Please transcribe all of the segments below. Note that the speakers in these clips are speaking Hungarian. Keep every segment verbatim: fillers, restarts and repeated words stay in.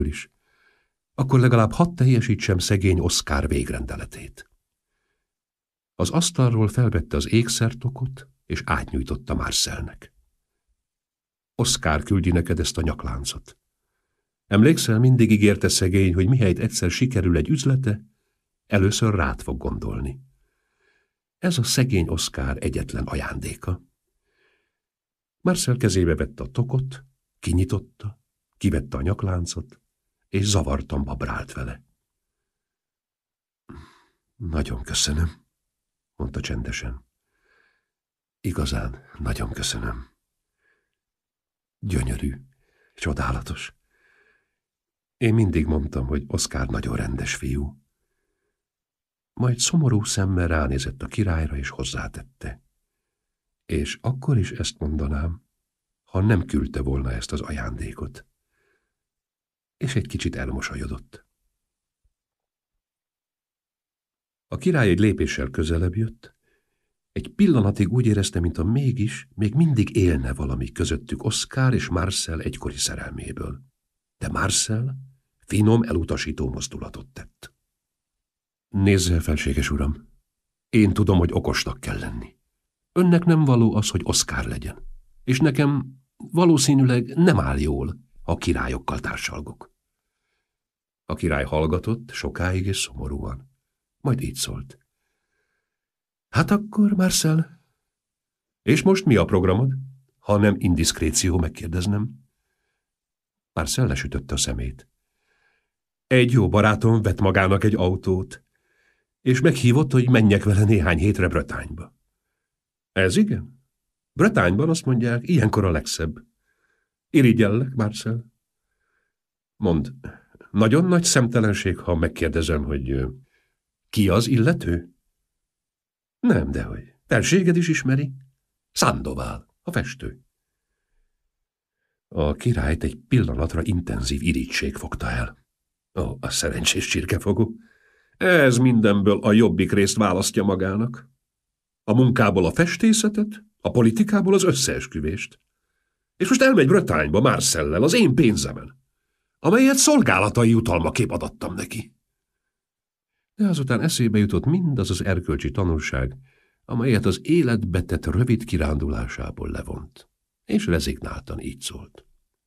is. Akkor legalább hadd teljesítsem szegény Oszkár végrendeletét. Az asztalról felvette az ékszertokot, és átnyújtotta Marcelnek. Oszkár küldi neked ezt a nyakláncot. Emlékszel, mindig ígérte szegény, hogy mihelyt egyszer sikerül egy üzlete, először rád fog gondolni. Ez a szegény Oszkár egyetlen ajándéka. Marcel kezébe vette a tokot, kinyitotta, kivette a nyakláncot, és zavartan babrált vele. Nagyon köszönöm, mondta csendesen. Igazán nagyon köszönöm. Gyönyörű, csodálatos. Én mindig mondtam, hogy Oszkár nagyon rendes fiú. Majd szomorú szemmel ránézett a királyra, és hozzátette. És akkor is ezt mondanám, ha nem küldte volna ezt az ajándékot. És egy kicsit elmosolyodott. A király egy lépéssel közelebb jött. Egy pillanatig úgy érezte, mintha mégis, még mindig élne valami közöttük Oszkár és Marcel egykori szerelméből. De Marcel finom, elutasító mozdulatot tett. Nézze, felséges uram, én tudom, hogy okosnak kell lenni. Önnek nem való az, hogy Oszkár legyen, és nekem valószínűleg nem áll jól, ha királyokkal társalgok. A király hallgatott sokáig és szomorúan, majd így szólt. Hát akkor, Marcel, és most mi a programod, ha nem indiszkréció megkérdeznem? Marcel lesütötte a szemét. Egy jó barátom vett magának egy autót, és meghívott, hogy menjek vele néhány hétre Bretagne-ba. Ez igen? Bretagne-ban azt mondják, ilyenkor a legszebb. Irigyellek, Marcel. Mondd, nagyon nagy szemtelenség, ha megkérdezem, hogy ki az illető? Nem, dehogy. Felséged is ismeri? Sandoval, a festő. A királyt egy pillanatra intenzív irigység fogta el. Ó, a szerencsés csirkefogó. Ez mindenből a jobbik részt választja magának. A munkából a festészetet, a politikából az összeesküvést. És most elmegy Bretagne-ba Marcellel az én pénzemen, amelyet szolgálatai jutalmaképp adattam neki. De azután eszébe jutott mindaz az erkölcsi tanulság, amelyet az életbe tett rövid kirándulásából levont, és rezignáltan így szólt.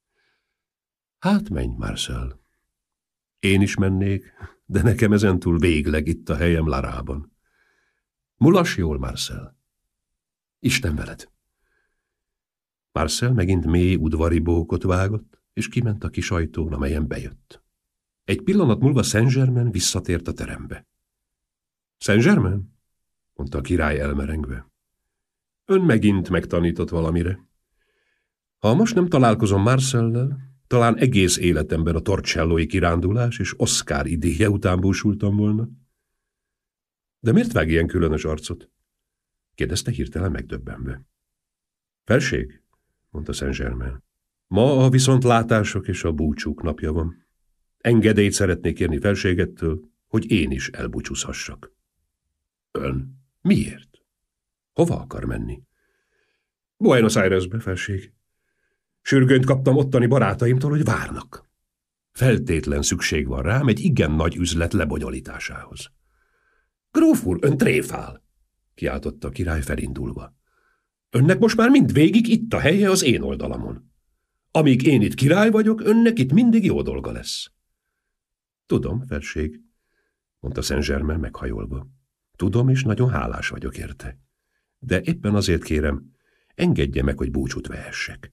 Hát menj, Marcel. Én is mennék, de nekem ezentúl végleg itt a helyem Larában. Mulass jól, Marcel. Isten veled. Marcel megint mély udvari bókot vágott, és kiment a kis ajtón, amelyen bejött. Egy pillanat múlva Saint-Germain visszatért a terembe. Saint-Germain? Mondta a király elmerengve. Ön megint megtanított valamire. Ha most nem találkozom Marcellel, talán egész életemben a torcellói kirándulás és Oszkár idéje után búsultam volna. De miért vág ilyen különös arcot? Kérdezte hirtelen megdöbbenve. Felség, mondta Saint-Germain. Ma a viszontlátások és a búcsúk napja van. Engedélyt szeretnék kérni felségettől, hogy én is elbúcsúzhassak. Ön? Miért? Hova akar menni? Buenos Airesbe, felség. Sürgőnyt kaptam ottani barátaimtól, hogy várnak. Feltétlen szükség van rám egy igen nagy üzlet lebonyolításához. Gróf úr, ön tréfál, kiáltotta a király felindulva. Önnek most már mindvégig itt a helye az én oldalamon. Amíg én itt király vagyok, önnek itt mindig jó dolga lesz. Tudom, felség, mondta Saint-Germain meghajolva. Tudom, és nagyon hálás vagyok érte. De éppen azért kérem, engedje meg, hogy búcsút vehessek.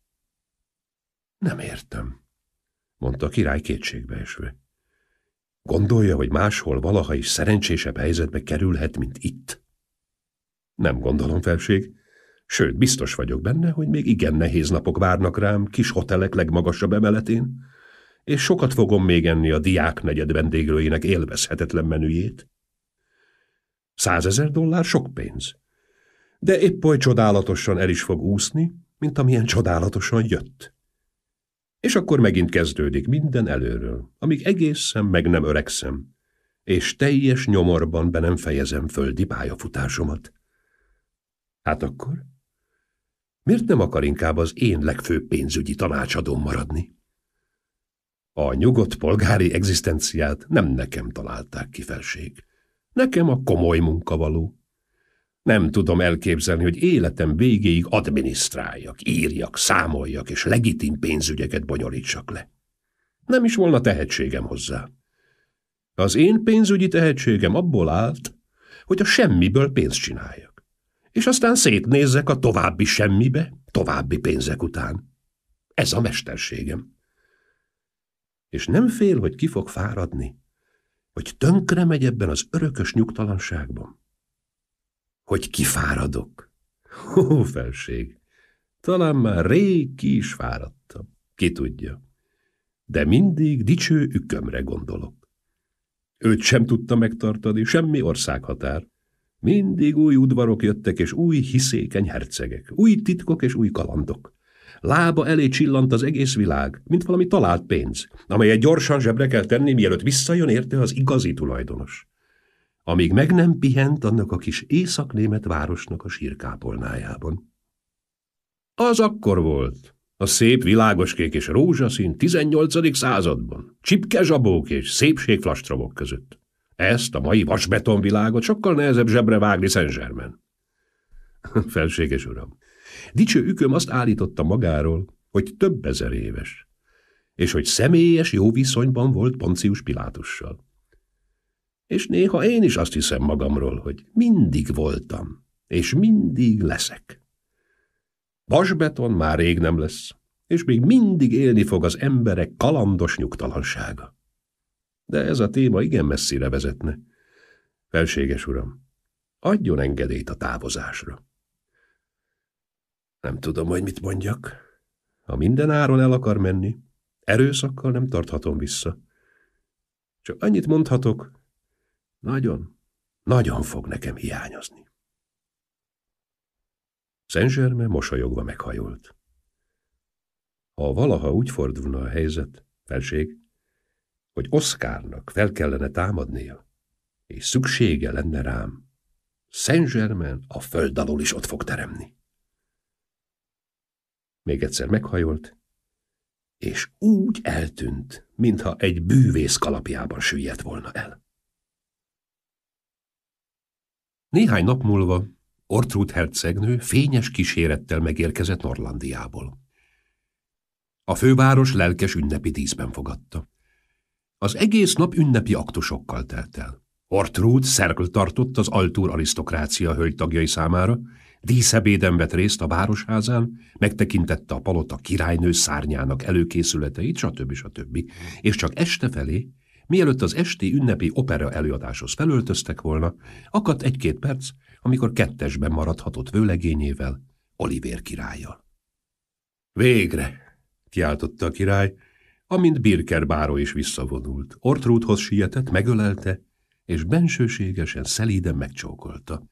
Nem értem, mondta a király kétségbe esve. Gondolja, hogy máshol valaha is szerencsésebb helyzetbe kerülhet, mint itt? Nem gondolom, felség. Sőt, biztos vagyok benne, hogy még igen nehéz napok várnak rám kis hotelek legmagasabb emeletén, és sokat fogom még enni a diáknegyed vendéglőjének élvezhetetlen menüjét. Százezer dollár sok pénz, de épp oly csodálatosan el is fog úszni, mint amilyen csodálatosan jött. És akkor megint kezdődik minden előről, amíg egészen meg nem öregszem, és teljes nyomorban be nem fejezem földi pályafutásomat. Hát akkor? Miért nem akar inkább az én legfőbb pénzügyi tanácsadóm maradni? A nyugodt polgári egzisztenciát nem nekem találták ki, felség. Nekem a komoly munka való. Nem tudom elképzelni, hogy életem végéig adminisztráljak, írjak, számoljak és legitim pénzügyeket bonyolítsak le. Nem is volna tehetségem hozzá. Az én pénzügyi tehetségem abból állt, hogy a semmiből pénzt csináljak, és aztán szétnézzek a további semmibe, további pénzek után. Ez a mesterségem. És nem fél, hogy ki fog fáradni, hogy tönkre megy ebben az örökös nyugtalanságban. Hogy kifáradok. Ó, felség, talán már rég ki is fáradtam, ki tudja. De mindig dicső ükömre gondolok. Őt sem tudta megtartani, semmi országhatár. Mindig új udvarok jöttek, és új hiszékeny hercegek, új titkok és új kalandok. Lába elé csillant az egész világ, mint valami talált pénz, amelyet gyorsan zsebre kell tenni, mielőtt visszajön érte az igazi tulajdonos. Amíg meg nem pihent annak a kis észak-német városnak a sírkápolnájában. Az akkor volt, a szép világoskék és rózsaszín tizennyolcadik században, csipke zsabók és szépségflastromok között. Ezt a mai vasbetonvilágot sokkal nehezebb zsebre vágni Saint-Germain. Felséges uram, dicső üköm azt állította magáról, hogy több ezer éves, és hogy személyes jó viszonyban volt Poncius Pilátussal. És néha én is azt hiszem magamról, hogy mindig voltam, és mindig leszek. Vasbeton már rég nem lesz, és még mindig élni fog az emberek kalandos nyugtalansága. De ez a téma igen messzire vezetne. Felséges uram, adjon engedélyt a távozásra. Nem tudom, hogy mit mondjak. Ha minden áron el akar menni, erőszakkal nem tarthatom vissza. Csak annyit mondhatok, nagyon, nagyon fog nekem hiányozni. Saint-Germain mosolyogva meghajolt. Ha valaha úgy fordulna a helyzet, felség, hogy Oszkárnak fel kellene támadnia, és szüksége lenne rám, Saint-Germain a föld alól is ott fog teremni. Még egyszer meghajolt, és úgy eltűnt, mintha egy bűvész kalapjában süllyedt volna el. Néhány nap múlva Ortrud hercegnő fényes kísérettel megérkezett Norlandiából. A főváros lelkes ünnepi díszben fogadta. Az egész nap ünnepi aktusokkal telt el. Ortrud szerkl tartott az Altúr arisztokrácia hölgytagjai számára, díszebéden vett részt a városházán, megtekintette a palota királynő szárnyának előkészületeit, stb. stb. És csak este felé, mielőtt az esti ünnepi opera előadáshoz felöltöztek volna, akadt egy-két perc, amikor kettesben maradhatott vőlegényével, Olivér királlyal. Végre! Kiáltotta a király, amint Birker báró is visszavonult. Ortrudhoz sietett, megölelte, és bensőségesen, szelíden megcsókolta.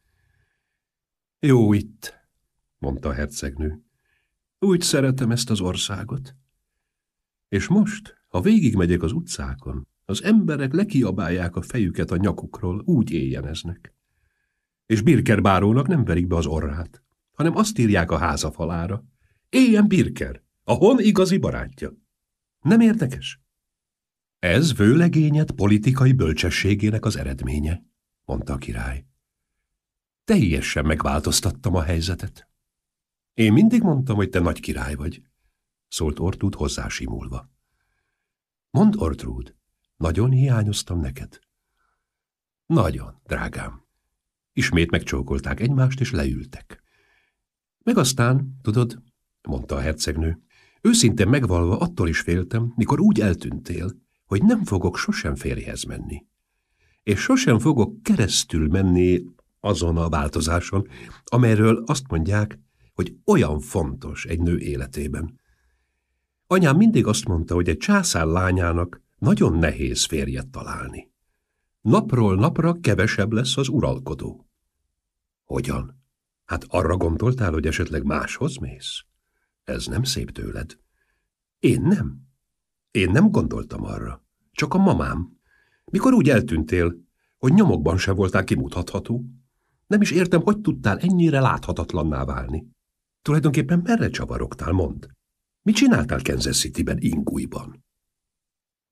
Jó itt, mondta a hercegnő. Úgy szeretem ezt az országot. És most, ha végigmegyek az utcákon, az emberek lekiabálják a fejüket a nyakukról, úgy éjjeneznek. És Birker bárónak nem verik be az orrát, hanem azt írják a háza falára. Éljen Birker, a hon igazi barátja. Nem érdekes? Ez vőlegényed politikai bölcsességének az eredménye, mondta a király. Teljesen megváltoztattam a helyzetet. Én mindig mondtam, hogy te nagy király vagy, szólt Ortrud hozzásimulva. Mondd, Ortrud, nagyon hiányoztam neked. Nagyon, drágám. Ismét megcsókolták egymást, és leültek. Meg aztán, tudod, mondta a hercegnő, őszintén megvalva attól is féltem, mikor úgy eltűntél, hogy nem fogok sosem férjhez menni. És sosem fogok keresztül menni azon a változáson, amelyről azt mondják, hogy olyan fontos egy nő életében. Anyám mindig azt mondta, hogy egy császár lányának nagyon nehéz férjet találni. Napról napra kevesebb lesz az uralkodó. Hogyan? Hát arra gondoltál, hogy esetleg máshoz mész? Ez nem szép tőled. Én nem. Én nem gondoltam arra. Csak a mamám. Mikor úgy eltűntél, hogy nyomokban se voltál kimutatható. Nem is értem, hogy tudtál ennyire láthatatlanná válni. Tulajdonképpen merre csavarogtál, mondd? Mit csináltál Kansas Cityben, Ingújban?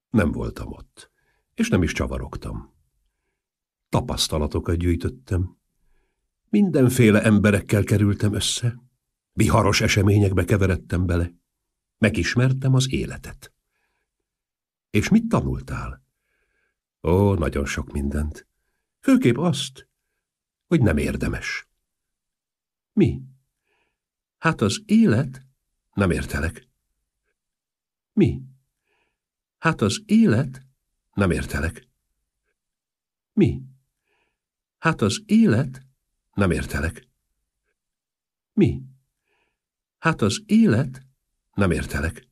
Nem voltam ott, és nem is csavarogtam. Tapasztalatokat gyűjtöttem. Mindenféle emberekkel kerültem össze. Viharos eseményekbe keveredtem bele. Megismertem az életet. És mit tanultál? Ó, nagyon sok mindent. Főképp azt, hogy nem érdemes. Mi? Hát az élet... Nem értelek. Mi? Hát az élet... Nem értelek. Mi? Hát az élet... Nem értelek. Mi? Hát az élet... Nem értelek.